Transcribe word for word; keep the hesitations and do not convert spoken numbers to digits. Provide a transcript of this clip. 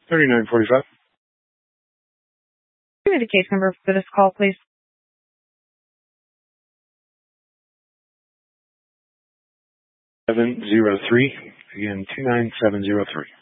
thirty-nine forty-five. Give me the case number for this call, please. seven zero three. Again, two nine seven zero three.